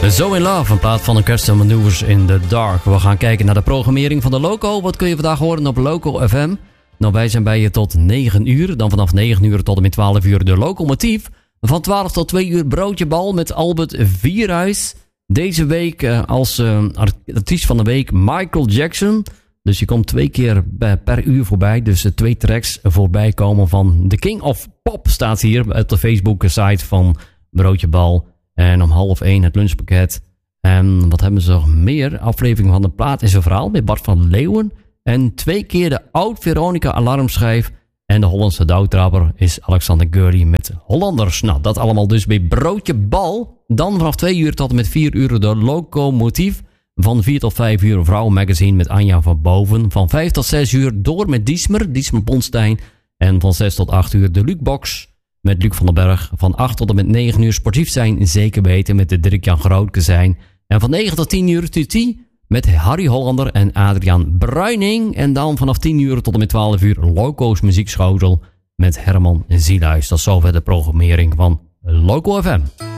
So in Love, een plaat van de Crystal Maneuvers in the Dark. We gaan kijken naar de programmering van de Loco. Wat kun je vandaag horen op Loco FM? Nou, wij zijn bij je tot 9 uur. Dan vanaf 9 uur tot en met 12 uur de Locomotief. Van 12 tot 2 uur Broodje Bal met Albert Vierhuis. Deze week als artiest van de week Michael Jackson. Dus je komt 2 keer per uur voorbij. Dus 2 tracks voorbij komen van The King of Pop staat hier op de Facebook-site van Broodje Bal. En om 12:30 het lunchpakket. En wat hebben ze nog meer? Aflevering van de plaat is een verhaal met Bart van Leeuwen. En 2 keer de Oud-Veronica alarmschijf. En de Hollandse douwtrapper is Alexander Gurley met Hollanders. Nou, dat allemaal dus bij Broodje Bal. Dan vanaf 2 uur tot en met 4 uur de Locomotief. Van 4 tot 5 uur Vrouwenmagazine met Anja van Boven. Van 5 tot 6 uur door met Diesmer Ponstein. En van 6 tot 8 uur de Lukebox met Luc van den Berg. Van 8 tot en met 9 uur sportief zijn, zeker weten met de Dirk-Jan Grootke zijn. En van 9 tot 10 uur Tuti met Harry Hollander en Adriaan Bruining. En dan vanaf 10 uur tot en met 12 uur Loco's Muziekschotel met Herman Zielhuis. Dat is zover de programmering van Loco FM.